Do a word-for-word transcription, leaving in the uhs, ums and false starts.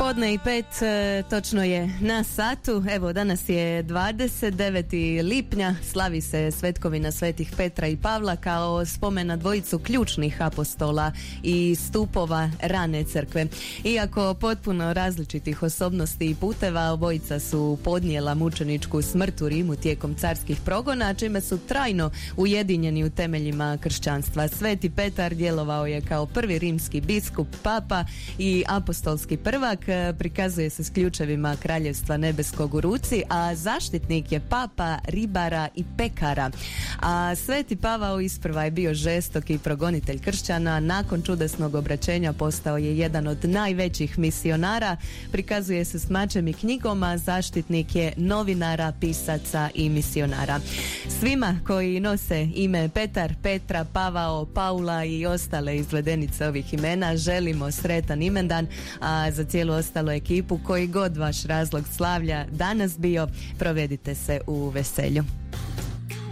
Podne i pet, točno je na satu. Evo, danas je dvadeset deveti lipnja, slavi se svetkovina svetih Petra i Pavla kao spomen na dvojicu ključnih apostola i stupova rane crkve. Iako potpuno različitih osobnosti i puteva, obojica su podnijela mučeničku smrt u Rimu tijekom carskih progona, čime su trajno ujedinjeni u temeljima kršćanstva. Sveti Petar djelovao je kao prvi rimski biskup, papa i apostolski prvak, prikazuje se s ključevima kraljevstva nebeskog u ruci, a zaštitnik je papa, ribara i pekara. A Sveti Pavao isprva je bio žestok i progonitelj kršćana, nakon čudesnog obraćenja postao je jedan od najvećih misionara, prikazuje se s mačem i knjigom, a zaštitnik je novinara, pisaca i misionara. Svima koji nose ime Petar, Petra, Pavao, Paula i ostale izvedenice ovih imena želimo sretan imendan, a za cijelu ostalu ekipu, koji god vaš razlog slavlja danas bio, provedite se u veselju.